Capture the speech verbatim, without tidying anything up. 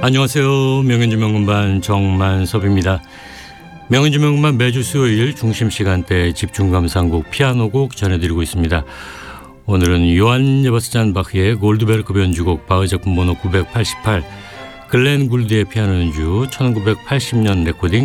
안녕하세요. 명현주 명음반 정만섭입니다. 명현주 명음반 매주 수요일 중심 시간대 집중 감상곡 피아노곡 전해드리고 있습니다. 오늘은 요한 세바스찬 바흐의 골드베르크 변주곡 바흐 작품 번호 구백팔십팔, 글렌 굴드의 피아노 연주 천구백팔십 년 레코딩